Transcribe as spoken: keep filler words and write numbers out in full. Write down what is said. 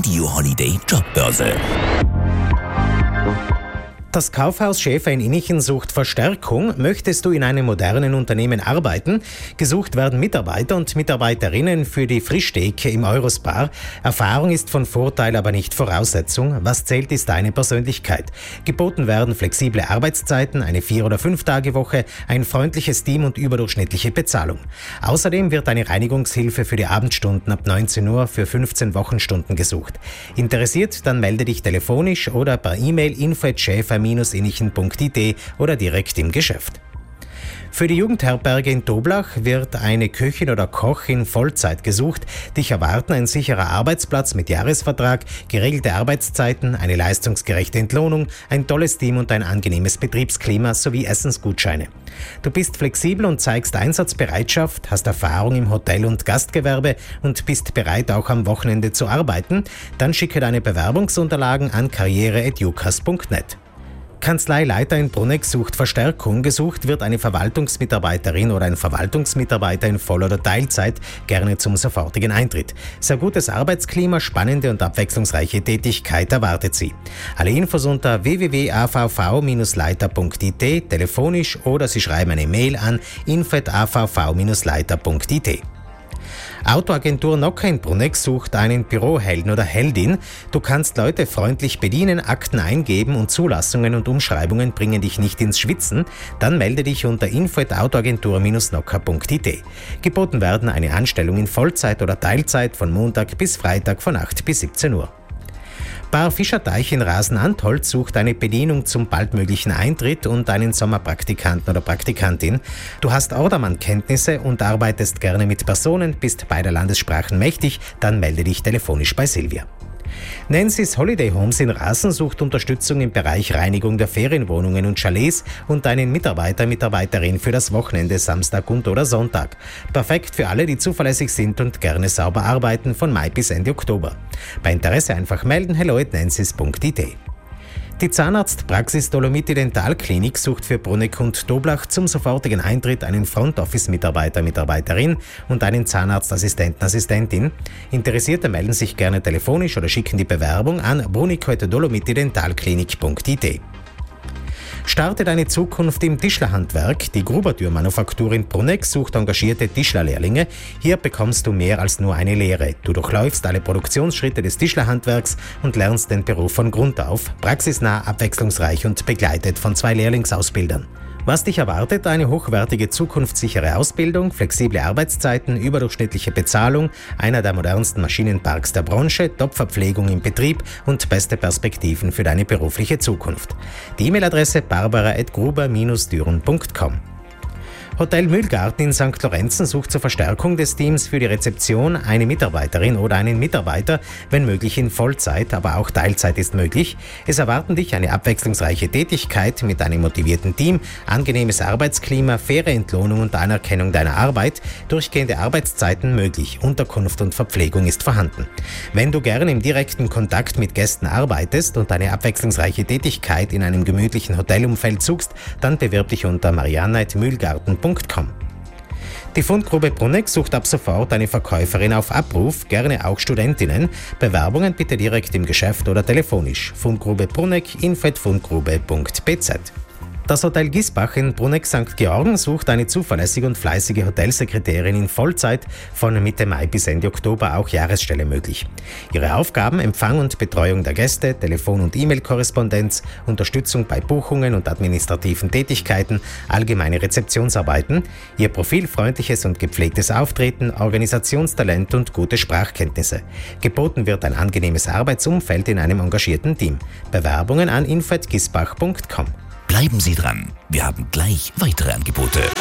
Radio Holiday Jobbörse. Das Kaufhaus Schäfer in Innichen sucht Verstärkung. Möchtest du in einem modernen Unternehmen arbeiten? Gesucht werden Mitarbeiter und Mitarbeiterinnen für die Frischtheke im Eurospar. Erfahrung ist von Vorteil, aber nicht Voraussetzung. Was zählt, ist deine Persönlichkeit. Geboten werden flexible Arbeitszeiten, eine Vier- oder Fünf-Tage-Woche, ein freundliches Team und überdurchschnittliche Bezahlung. Außerdem wird eine Reinigungshilfe für die Abendstunden ab neunzehn Uhr für fünfzehn Wochenstunden gesucht. Interessiert? Dann melde dich telefonisch oder per E-Mail info at schäfer Bindestrich innichen Punkt I T oder direkt im Geschäft. Für die Jugendherberge in Toblach wird eine Köchin oder Koch in Vollzeit gesucht. Dich erwarten ein sicherer Arbeitsplatz mit Jahresvertrag, geregelte Arbeitszeiten, eine leistungsgerechte Entlohnung, ein tolles Team und ein angenehmes Betriebsklima sowie Essensgutscheine. Du bist flexibel und zeigst Einsatzbereitschaft, hast Erfahrung im Hotel- und Gastgewerbe und bist bereit, auch am Wochenende zu arbeiten? Dann schicke deine Bewerbungsunterlagen an karriere at jukas Punkt net. Kanzleileiter in Bruneck sucht Verstärkung. Gesucht wird eine Verwaltungsmitarbeiterin oder ein Verwaltungsmitarbeiter in Voll- oder Teilzeit, gerne zum sofortigen Eintritt. Sehr gutes Arbeitsklima, spannende und abwechslungsreiche Tätigkeit erwartet sie. Alle Infos unter w w w punkt a v v Bindestrich leiter Punkt I T, telefonisch oder Sie schreiben eine Mail an info at a v v Bindestrich leiter Punkt I T. Autoagentur Nocker in Bruneck sucht einen Bürohelden oder Heldin. Du kannst Leute freundlich bedienen, Akten eingeben und Zulassungen und Umschreibungen bringen dich nicht ins Schwitzen. Dann melde dich unter info at autoagentur Bindestrich nocker Punkt I T. Geboten werden eine Anstellung in Vollzeit oder Teilzeit von Montag bis Freitag von acht bis siebzehn Uhr. Bar Fischerteich in Rasen-Antholz sucht eine Bedienung zum baldmöglichen Eintritt und einen Sommerpraktikanten oder Praktikantin. Du hast Ordermann-Kenntnisse und arbeitest gerne mit Personen, bist beider Landessprachen mächtig, dann melde dich telefonisch bei Silvia. Nancy's Holiday Homes in Rasen sucht Unterstützung im Bereich Reinigung der Ferienwohnungen und Chalets und einen Mitarbeiter, Mitarbeiterin für das Wochenende, Samstag und oder Sonntag. Perfekt für alle, die zuverlässig sind und gerne sauber arbeiten von Mai bis Ende Oktober. Bei Interesse einfach melden, hello at nancy's Punkt I T. Die Zahnarztpraxis Dolomiti Dentalklinik sucht für Bruneck und Toblach zum sofortigen Eintritt einen Front-Office-Mitarbeiter, Mitarbeiterin und einen Zahnarztassistenten, Assistentin. Interessierte melden sich gerne telefonisch oder schicken die Bewerbung an bruneck at dolomiti dentalklinik Punkt I T. Starte deine Zukunft im Tischlerhandwerk. Die Grubertürmanufaktur in Bruneck sucht engagierte Tischlerlehrlinge. Hier bekommst du mehr als nur eine Lehre. Du durchläufst alle Produktionsschritte des Tischlerhandwerks und lernst den Beruf von Grund auf. Praxisnah, abwechslungsreich und begleitet von zwei Lehrlingsausbildern. Was dich erwartet? Eine hochwertige, zukunftssichere Ausbildung, flexible Arbeitszeiten, überdurchschnittliche Bezahlung, einer der modernsten Maschinenparks der Branche, Top-Verpflegung im Betrieb und beste Perspektiven für deine berufliche Zukunft. Die E-Mail-Adresse barbara at gruber Bindestrich düren Punkt com. Hotel Mühlgarten in Sankt Lorenzen sucht zur Verstärkung des Teams für die Rezeption eine Mitarbeiterin oder einen Mitarbeiter, wenn möglich in Vollzeit, aber auch Teilzeit ist möglich. Es erwarten dich eine abwechslungsreiche Tätigkeit mit einem motivierten Team, angenehmes Arbeitsklima, faire Entlohnung und Anerkennung deiner Arbeit, durchgehende Arbeitszeiten möglich, Unterkunft und Verpflegung ist vorhanden. Wenn du gerne im direkten Kontakt mit Gästen arbeitest und eine abwechslungsreiche Tätigkeit in einem gemütlichen Hotelumfeld suchst, dann bewirb dich unter marianne at mühlgarten Punkt com. Die Fundgrube Bruneck sucht ab sofort eine Verkäuferin auf Abruf, gerne auch Studentinnen. Bewerbungen bitte direkt im Geschäft oder telefonisch. Fundgrube Bruneck, info at fundgrube Punkt b z. Das Hotel Gisbach in Bruneck Sankt Georgen sucht eine zuverlässige und fleißige Hotelsekretärin in Vollzeit, von Mitte Mai bis Ende Oktober auch Jahresstelle möglich. Ihre Aufgaben: Empfang und Betreuung der Gäste, Telefon- und E-Mail-Korrespondenz, Unterstützung bei Buchungen und administrativen Tätigkeiten, allgemeine Rezeptionsarbeiten. Ihr Profil: freundliches und gepflegtes Auftreten, Organisationstalent und gute Sprachkenntnisse. Geboten wird ein angenehmes Arbeitsumfeld in einem engagierten Team. Bewerbungen an info at gisbach Punkt com. Bleiben Sie dran, wir haben gleich weitere Angebote.